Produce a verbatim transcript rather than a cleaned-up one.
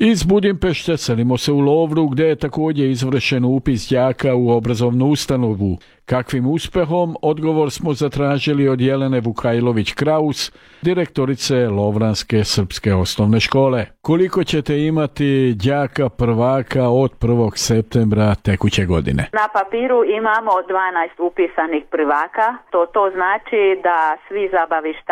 Iz Budimpešte selimo se u Lovru gdje je također izvršen upis đaka u obrazovnu ustanovu. Kakvim uspehom, odgovor smo zatražili od Jelene Vukajlović-Kraus, direktorice Lovranske srpske osnovne škole. Koliko ćete imati đaka prvaka od prvog septembra tekuće godine? Na papiru imamo dvanaest upisanih prvaka. To, to znači da svi zabavišta